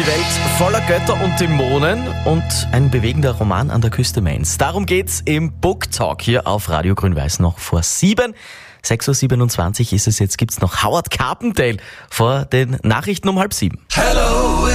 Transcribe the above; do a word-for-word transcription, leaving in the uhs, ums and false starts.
Die Welt voller Götter und Dämonen und ein bewegender Roman an der Küste Mains. Darum geht's im Book Talk hier auf Radio Grün-Weiß noch vor sieben. sechs Uhr siebenundzwanzig ist es jetzt, gibt's noch Howard Carpendale vor den Nachrichten um halb sieben. Hello.